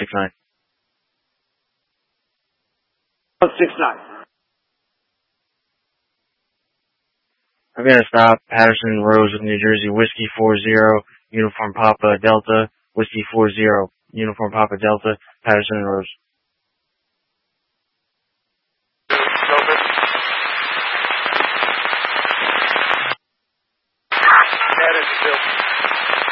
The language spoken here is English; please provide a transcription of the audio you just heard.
169. 169. I'm gonna stop Patterson Rosewood, New Jersey, Whiskey 40, Uniform Papa Delta, Whiskey 40, Uniform Papa Delta, Patterson Rose. Patterson Bill.